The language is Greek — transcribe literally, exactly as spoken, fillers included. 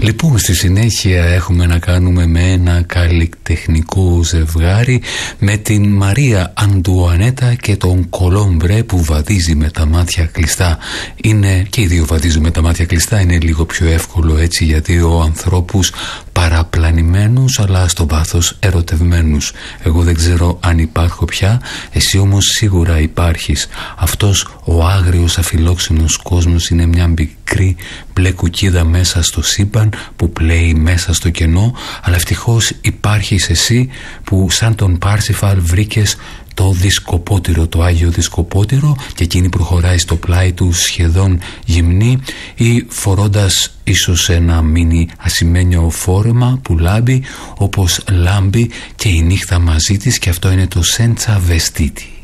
Λοιπόν, στη συνέχεια έχουμε να κάνουμε με ένα καλλιτεχνικό ζευγάρι, με την Μαρία Αντουανέτα και τον Κολόμπρε που βαδίζει με τα μάτια κλειστά. Είναι και οι δύο βαδίζουν με τα μάτια κλειστά, είναι λίγο πιο εύκολο έτσι για δύο ανθρώπους παραπλανημένους αλλά στο βάθος ερωτευμένους. Εγώ δεν ξέρω αν υπάρχω πια, εσύ όμως σίγουρα υπάρχεις. Αυτός ο άγριος αφιλόξενος κόσμος είναι μια μικρή μπλε κουκκίδα μέσα στο σύμπαν που πλέει μέσα στο κενό, αλλά ευτυχώς υπάρχεις εσύ που σαν τον Πάρσιφαλ βρήκες το δισκοπότηρο, το Άγιο Δισκοπότηρο, και εκείνη προχωράει στο πλάι του σχεδόν γυμνή ή φορώντας ίσως ένα μίνι ασημένιο φόρεμα που λάμπει όπως λάμπει και η νύχτα μαζί της, και αυτό είναι το Σέντσα Βεστίτι.